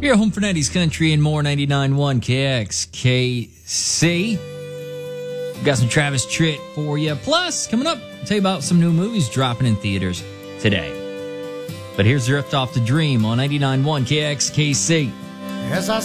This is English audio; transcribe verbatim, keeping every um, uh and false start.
You're home for nineties country and more. Ninety-nine point one K X K C. Got some Travis Tritt for you. Plus, coming up, I'll tell you about some new movies dropping in theaters today. But here's Drift Off the Dream on ninety-nine point one K X K C. As I